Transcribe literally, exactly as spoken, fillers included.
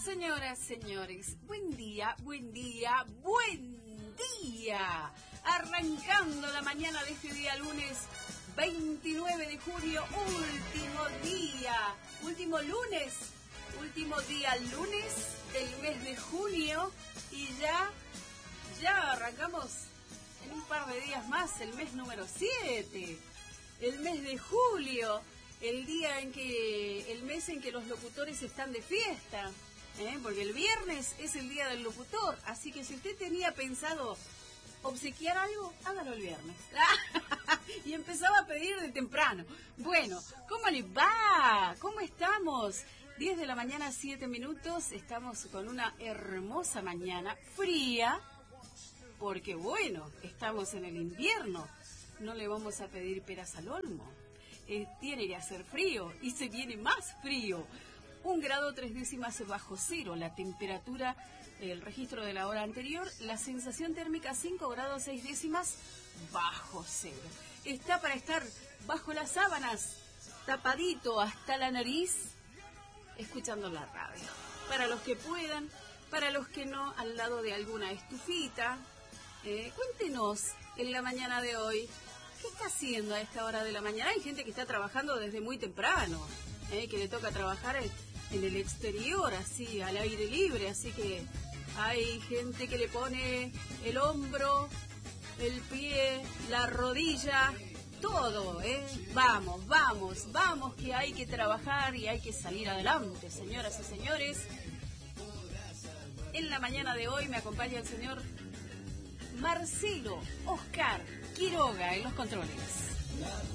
Señoras, señores, buen día, buen día, buen día. Arrancando la mañana de este día lunes veintinueve de junio, último día, último lunes, último día lunes del mes de junio y ya, ya arrancamos en un par de días más el mes número siete, el mes de julio, el día en que, el mes en que los locutores están de fiesta. ¿Eh? Porque el viernes es el día del locutor, así que si usted tenía pensado obsequiar algo, hágalo el viernes. Y empezaba a pedir de temprano. Bueno, ¿cómo le va? ¿Cómo estamos? diez de la mañana, siete minutos, estamos con una hermosa mañana, fría, porque bueno, estamos en el invierno, no le vamos a pedir peras al olmo, eh, tiene que hacer frío y se viene más frío. Un grado tres décimas bajo cero, la temperatura, el registro de la hora anterior, la sensación térmica cinco grados seis décimas bajo cero. Está para estar bajo las sábanas, tapadito hasta la nariz, escuchando la radio. Para los que puedan, para los que no, al lado de alguna estufita. Eh, cuéntenos en la mañana de hoy, ¿qué está haciendo a esta hora de la mañana? Hay gente que está trabajando desde muy temprano, eh, que le toca trabajar en, en el exterior, así, al aire libre, así que hay gente que le pone el hombro, el pie, la rodilla, todo, ¿eh? Vamos, vamos, vamos, que hay que trabajar y hay que salir adelante, señoras y señores. En la mañana de hoy me acompaña el señor Marcelo Oscar Quiroga en los controles.